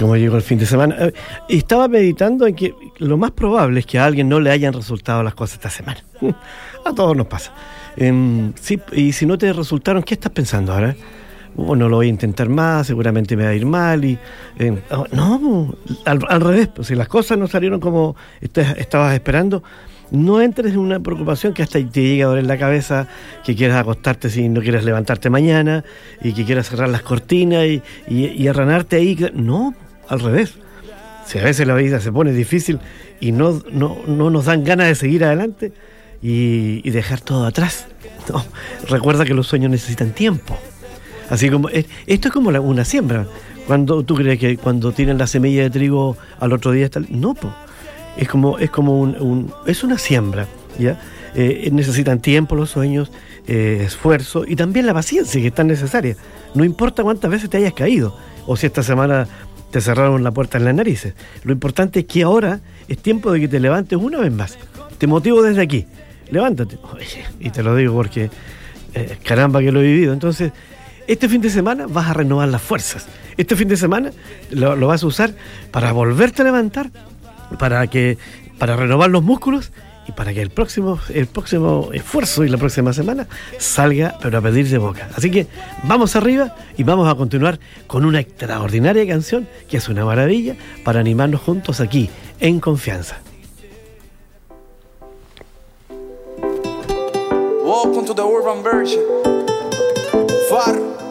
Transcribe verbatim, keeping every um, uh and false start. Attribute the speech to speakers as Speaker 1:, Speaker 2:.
Speaker 1: como llegó el fin de semana. Eh, estaba meditando en que lo más probable es que a alguien no le hayan resultado las cosas esta semana. A todos nos pasa. Eh, sí, y si no te resultaron, ¿qué estás pensando ahora? Bueno, lo voy a intentar más, seguramente me va a ir mal. y eh, oh, No, al, al revés, pues, si las cosas no salieron como est- estabas esperando, no entres en una preocupación que hasta te llegue a doler la cabeza, que quieras acostarte si no quieres levantarte mañana, y que quieras cerrar las cortinas y, y, y arranarte ahí. No, al revés. Si a veces la vida se pone difícil y no, no, no nos dan ganas de seguir adelante y, y dejar todo atrás. No, recuerda que los sueños necesitan tiempo. Así como, esto es como la, una siembra. Cuando tú crees que cuando tienen la semilla de trigo al otro día está... No, po. Es como, es como un, un es una siembra, ¿ya? Eh, necesitan tiempo los sueños, eh, esfuerzo y también la paciencia que es tan necesaria. No importa cuántas veces te hayas caído o si esta semana te cerraron la puerta en las narices. Lo importante es que ahora es tiempo de que te levantes una vez más. Te motivo desde aquí. Levántate. Oye, y te lo digo porque eh, caramba que lo he vivido. Entonces, este fin de semana vas a renovar las fuerzas. Este fin de semana lo, lo vas a usar para volverte a levantar, para que para renovar los músculos y para que el próximo el próximo esfuerzo y la próxima semana salga pero a pedir de boca. Así que vamos arriba y vamos a continuar con una extraordinaria canción que es una maravilla para animarnos juntos aquí en confianza.
Speaker 2: Welcome to the urban version. Far